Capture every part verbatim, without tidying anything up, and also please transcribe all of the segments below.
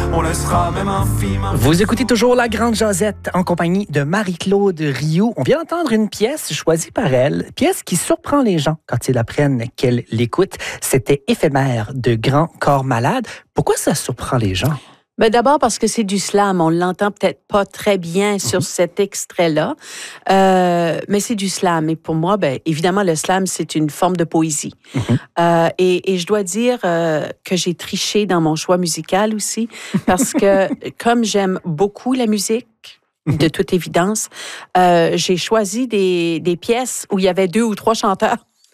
on laissera même infime. Vous écoutez toujours La Grande Josette en compagnie de Marie-Claude Rioux. On vient d'entendre une pièce choisie par elle, pièce qui surprend les gens quand ils apprennent qu'elle l'écoute. C'était Éphémère de Grand Corps Malade. Pourquoi ça surprend les gens? Ben d'abord parce que c'est du slam. On l'entend peut-être pas très bien sur mm-hmm. cet extrait-là, euh, mais c'est du slam. Et pour moi, ben évidemment, le slam, c'est une forme de poésie. Mm-hmm. Euh, et, et je dois dire euh, que j'ai triché dans mon choix musical aussi, parce que comme j'aime beaucoup la musique, de toute évidence, euh, j'ai choisi des, des pièces où il y avait deux ou trois chanteurs.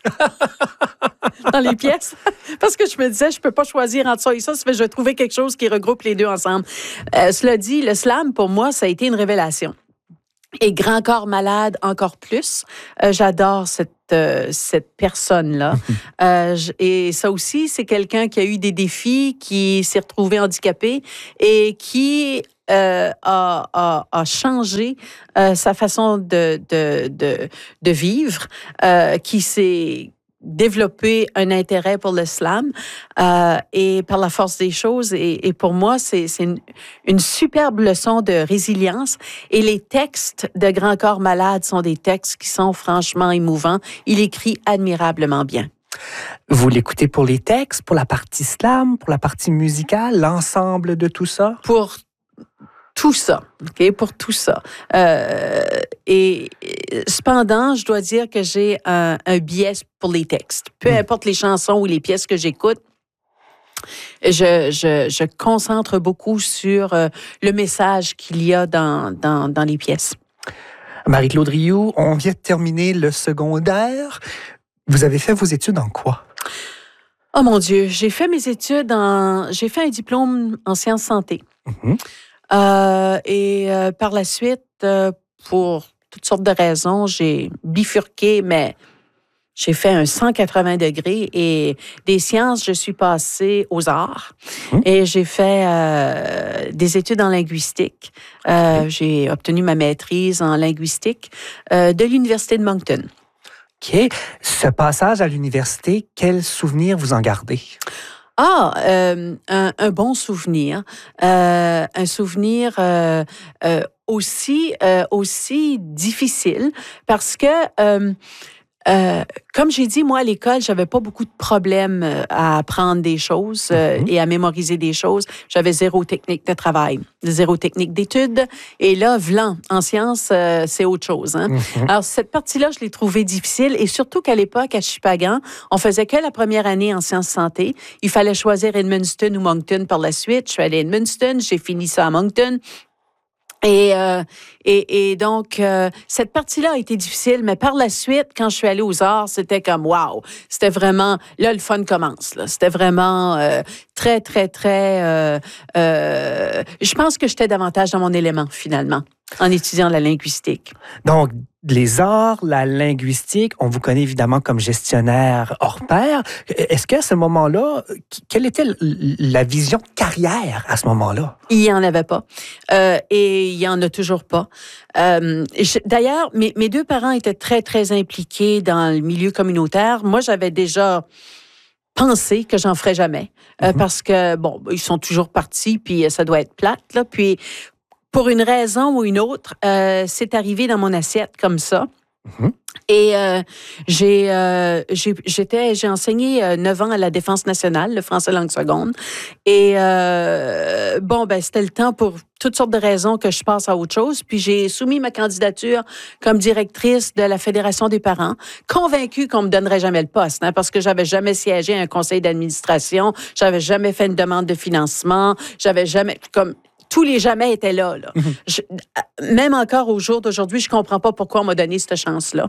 Dans les pièces, parce que je me disais, je peux pas choisir entre ça et ça, ça fait que je vais trouver quelque chose qui regroupe les deux ensemble. Euh, cela dit, le slam, pour moi, ça a été une révélation. Et Grand Corps Malade, encore plus. Euh, j'adore cette, euh, cette personne-là. euh, et ça aussi, c'est quelqu'un qui a eu des défis, qui s'est retrouvé handicapé et qui euh, a, a, a changé euh, sa façon de, de, de, de vivre, euh, qui s'est développer un intérêt pour le slam euh, et par la force des choses. Et, et pour moi, c'est, c'est une, une superbe leçon de résilience. Et les textes de Grand Corps Malade sont des textes qui sont franchement émouvants. Il écrit admirablement bien. Vous l'écoutez pour les textes, pour la partie slam, pour la partie musicale, l'ensemble de tout ça? Pour tout ça, OK, pour tout ça. Euh, et, et cependant, je dois dire que j'ai un, un biais pour les textes. Peu mmh. importe les chansons ou les pièces que j'écoute, je, je, je concentre beaucoup sur euh, le message qu'il y a dans, dans, dans les pièces. Marie-Claude Rioux, on vient de terminer le secondaire. Vous avez fait vos études en quoi? Oh mon Dieu, j'ai fait mes études en... J'ai fait un diplôme en sciences santé. Mmh. Euh, et euh, par la suite, euh, pour toutes sortes de raisons, j'ai bifurqué, mais j'ai fait un cent quatre-vingts degrés et des sciences, je suis passée aux arts mmh. et j'ai fait euh, des études en linguistique. Euh, okay. J'ai obtenu ma maîtrise en linguistique euh, de l'Université de Moncton. OK. Ce passage à l'université, quel souvenir vous en gardez? Ah, euh, un, un bon souvenir, euh, un souvenir euh, euh, aussi euh, aussi difficile parce que euh, euh, comme j'ai dit, moi à l'école, j'avais pas beaucoup de problèmes à apprendre des choses euh, mm-hmm. et à mémoriser des choses. J'avais zéro technique de travail, zéro technique d'études. Et là, vlan, en sciences, euh, c'est autre chose. Hein? Mm-hmm. Alors, cette partie-là, je l'ai trouvée difficile. Et surtout qu'à l'époque, à Shippagan, on faisait que la première année en sciences santé. Il fallait choisir Edmundston ou Moncton par la suite. Je suis allée à Edmundston, j'ai fini ça à Moncton. Et, euh, et, et donc, euh, cette partie-là a été difficile, mais par la suite, quand je suis allée aux arts, c'était comme, wow, c'était vraiment, là, le fun commence. Là. C'était vraiment euh, très, très, très... Euh, euh, je pense que j'étais davantage dans mon élément, finalement, en étudiant la linguistique. Donc, les arts, la linguistique, on vous connaît évidemment comme gestionnaire hors pair. Est-ce qu'à ce moment-là, quelle était la vision de carrière à ce moment-là? Il n'y en avait pas. Euh, et il n'y en a toujours pas. Euh, je, d'ailleurs, mes, mes deux parents étaient très, très impliqués dans le milieu communautaire. Moi, j'avais déjà pensé que j'en ferais jamais. Euh, mm-hmm. Parce que, bon, ils sont toujours partis, puis ça doit être plate, là. Puis, pour une raison ou une autre, euh, c'est arrivé dans mon assiette comme ça. Mm-hmm. Et euh, j'ai, euh, j'ai, j'étais, j'ai enseigné euh, neuf ans à la Défense nationale, le français langue seconde. Et euh, bon, ben c'était le temps pour toutes sortes de raisons que je passe à autre chose. Puis j'ai soumis ma candidature comme directrice de la Fédération des parents, convaincue qu'on me donnerait jamais le poste, hein, parce que j'avais jamais siégé à un conseil d'administration, j'avais jamais fait une demande de financement, j'avais jamais... comme tous les jamais étaient là. là. Mm-hmm. Je, même encore au jour d'aujourd'hui, je comprends pas pourquoi on m'a donné cette chance-là.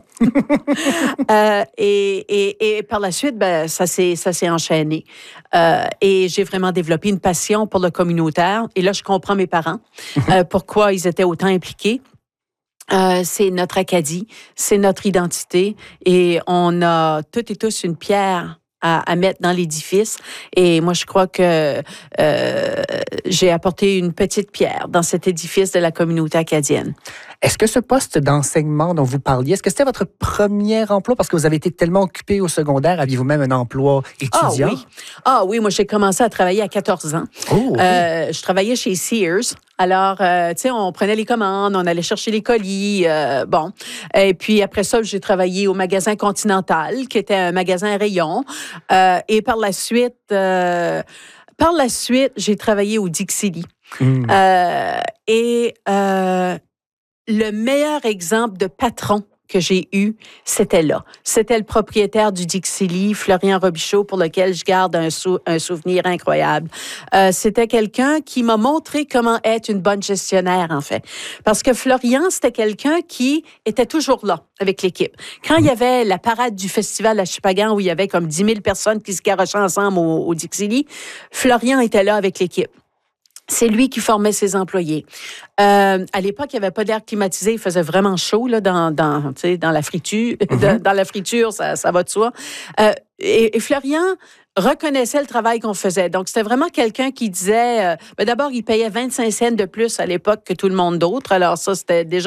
euh, et, et, et par la suite, ben, ça s'est, ça s'est enchaîné. Euh, et j'ai vraiment développé une passion pour le communautaire. Et là, je comprends mes parents, euh, pourquoi ils étaient autant impliqués. Euh, c'est notre Acadie, c'est notre identité. Et on a toutes et tous une pierre à, à mettre dans l'édifice. Et moi, je crois que euh, j'ai apporté une petite pierre dans cet édifice de la communauté acadienne. Est-ce que ce poste d'enseignement dont vous parliez, est-ce que c'était votre premier emploi parce que vous avez été tellement occupé au secondaire? Aviez-vous même un emploi étudiant? Ah oui, ah, oui moi j'ai commencé à travailler à quatorze ans. Oh, okay. euh, je travaillais chez Sears. Alors, euh, tu sais, on prenait les commandes, on allait chercher les colis, euh, bon. Et puis après ça, j'ai travaillé au magasin Continental, qui était un magasin à rayon. Euh, et par la suite, euh, par la suite, j'ai travaillé au Dixie. Mm. Euh, et euh, le meilleur exemple de patron que j'ai eu, c'était là. C'était le propriétaire du Dixie, Florian Robichaud, pour lequel je garde un, sou- un souvenir incroyable. Euh, c'était quelqu'un qui m'a montré comment être une bonne gestionnaire, en fait. Parce que Florian, c'était quelqu'un qui était toujours là avec l'équipe. Quand il y avait la parade du festival à Chupagan, où il y avait comme dix mille personnes qui se garochaient ensemble au, au Dixie, Florian était là avec l'équipe. C'est lui qui formait ses employés. Euh, à l'époque, il n'y avait pas d'air climatisé. Il faisait vraiment chaud là, dans, dans, tu sais, dans la friture. Mm-hmm. dans, dans la friture, ça, ça va de soi. Euh, et, et Florian reconnaissait le travail qu'on faisait. Donc, c'était vraiment quelqu'un qui disait... Euh, ben d'abord, il payait vingt-cinq cents de plus à l'époque que tout le monde d'autre. Alors ça, c'était déjà